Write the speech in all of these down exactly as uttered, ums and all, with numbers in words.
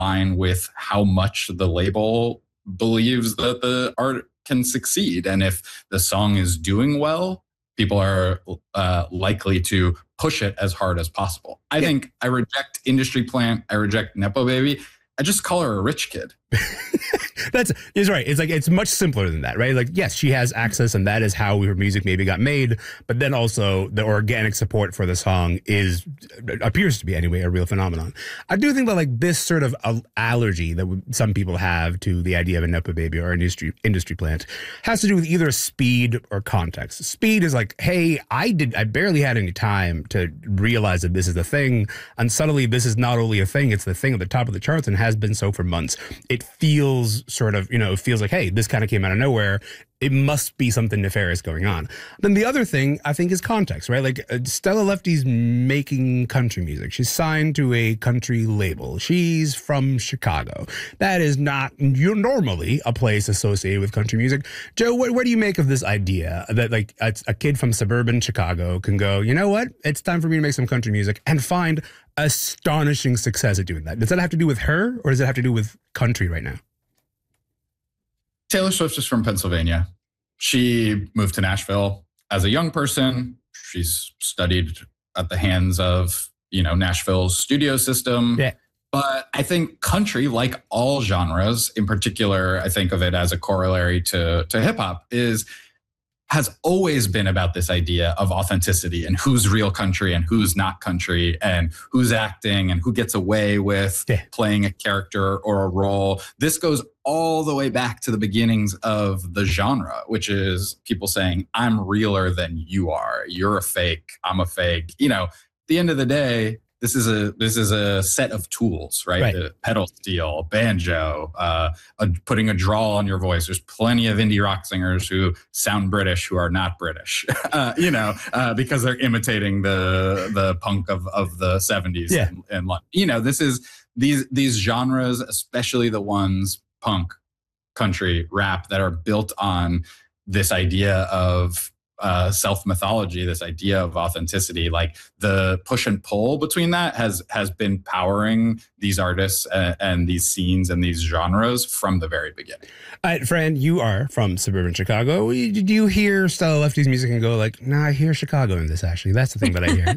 line with how much the label believes that the art can succeed. And if the song is doing well, people are uh, likely to push it as hard as possible. I yeah. think I reject industry plant. I reject Nepo baby. I just call her a rich kid. That's is right. It's like it's much simpler than that, right? Like, yes, she has access, and that is how her music maybe got made. But then also the organic support for the song is appears to be anyway a real phenomenon. I do think that like this sort of uh, allergy that some people have to the idea of a Nepo baby or an industry industry plant has to do with either speed or context. Speed is like, hey, I did I barely had any time to realize that this is the thing, and suddenly this is not only a thing, it's the thing at the top of the charts and has been so for months. It feels sort of, you know, it feels like, hey, this kind of came out of nowhere. It must be something nefarious going on. Then the other thing, I think, is context, right? Like uh, Stella Lefty's making country music. She's signed to a country label. She's from Chicago. That is not you're normally a place associated with country music. Joe, what, what do you make of this idea that like a, a kid from suburban Chicago can go, you know what? It's time for me to make some country music and find astonishing success at doing that. Does that have to do with her or does it have to do with country right now? Taylor Swift is from Pennsylvania. She moved to Nashville as a young person. She's studied at the hands of, you know, Nashville's studio system. Yeah. But I think country, like all genres, in particular, I think of it as a corollary to, to hip hop, is has always been about this idea of authenticity and who's real country and who's not country and who's acting and who gets away with yeah. playing a character or a role. This goes all the way back to the beginnings of the genre, which is people saying, I'm realer than you are. You're a fake. I'm a fake. You know, at the end of the day, This is a this is a set of tools, right? right. The pedal steel, banjo, uh, a, putting a drawl on your voice. There's plenty of indie rock singers who sound British who are not British, uh, you know, uh, because they're imitating the the punk of, of the seventies. Yeah. And, and you know, this is these these genres, especially the ones punk, country, rap that are built on this idea of Uh, self-mythology, this idea of authenticity, like the push and pull between that has has been powering these artists and, and these scenes and these genres from the very beginning. All right, Fran, you are from suburban Chicago. Did you hear Stella Lefty's music and go like, nah, I hear Chicago in this, actually. That's the thing that I hear.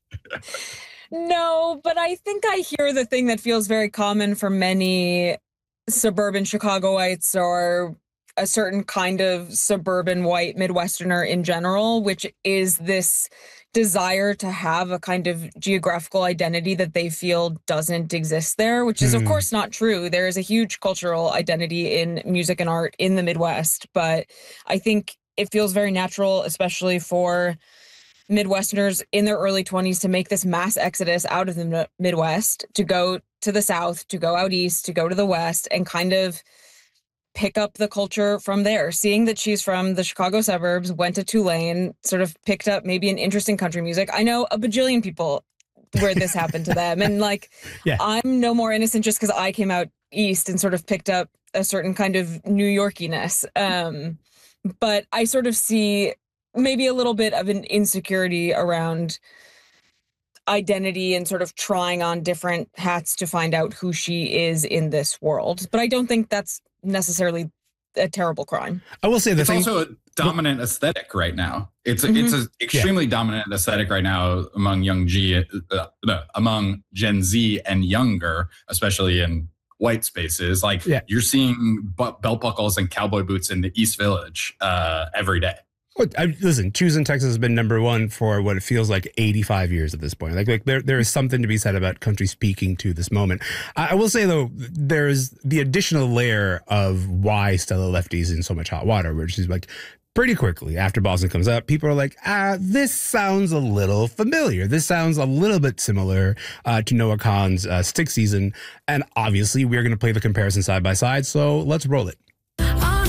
No, but I think I hear the thing that feels very common for many suburban Chicagoites or a certain kind of suburban white Midwesterner in general, which is this desire to have a kind of geographical identity that they feel doesn't exist there, which is, mm. of course, not true. There is a huge cultural identity in music and art in the Midwest, but I think it feels very natural, especially for Midwesterners in their early twenties, to make this mass exodus out of the Midwest, to go to the South, to go out East, to go to the West, and kind of pick up the culture from there. Seeing that she's from the Chicago suburbs, went to Tulane, sort of picked up maybe an interest in country music. I know a bajillion people where this happened to them. And like, yeah. I'm no more innocent just because I came out East and sort of picked up a certain kind of New Yorkiness. Um, but I sort of see maybe a little bit of an insecurity around identity and sort of trying on different hats to find out who she is in this world. But I don't think that's necessarily a terrible crime. I will say the it's thing, also a dominant aesthetic right now. It's mm-hmm. it's an extremely yeah. dominant aesthetic right now among young G, uh, no, among Gen Z and younger, especially in white spaces. Like yeah. you're seeing belt buckles and cowboy boots in the East Village uh, every day. I, listen, Choosing Texas has been number one for what it feels like eighty-five years at this point. Like, like there, there is something to be said about country speaking to this moment. I, I will say, though, there's the additional layer of why Stella Lefty's in so much hot water, where she's like, pretty quickly after Boston comes up, people are like, ah, this sounds a little familiar. This sounds a little bit similar uh, to Noah Kahan's uh, Stick Season. And obviously, we're going to play the comparison side by side. So let's roll it.